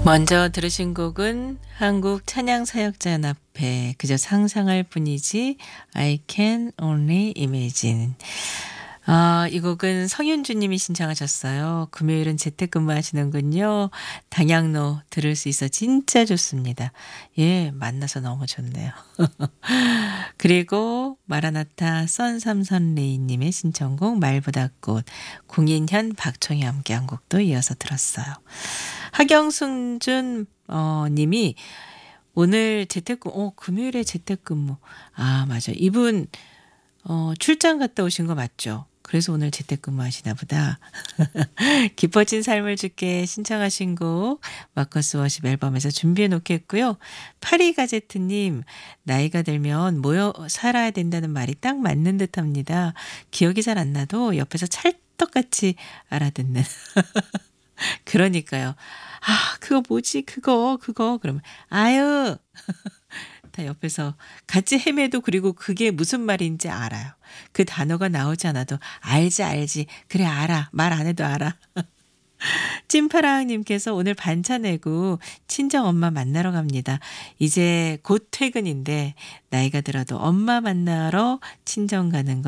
먼저 들으신 곡은 한국 찬양사역자연합회 그저 상상할 뿐이지 I can only imagine. 이 곡은 성윤주 님이 신청하셨어요. 금요일은 재택근무하시는군요. 당양로 들을 수 있어 진짜 좋습니다. 예, 만나서 너무 좋네요. 그리고 마라나타 썬삼선레이 님의 신청곡 말보다 꽃, 공인현 박청희 함께 한 곡도 이어서 들었어요. 하경순준 님이 오늘 재택근무, 금요일에 재택근무. 아, 맞아요. 이분 출장 갔다 오신 거 맞죠? 그래서 오늘 재택근무 하시나 보다. 깊어진 삶을 주께 신청하신 곡 마커스 워십 앨범에서 준비해 놓겠고요. 파리가제트님, 나이가 들면 모여 살아야 된다는 말이 딱 맞는 듯합니다. 기억이 잘 안 나도 옆에서 찰떡같이 알아듣는. 그러니까요. 아, 그거 뭐지? 그거. 그러면, 아유! 다 옆에서 같이 헤매도 그리고 그게 무슨 말인지 알아요. 그 단어가 나오지 않아도 알지. 그래, 알아. 말 안 해도 알아. 찐파랑님께서 오늘 반차 내고 친정 엄마 만나러 갑니다. 이제 곧 퇴근인데 나이가 들어도 엄마 만나러 친정 가는 거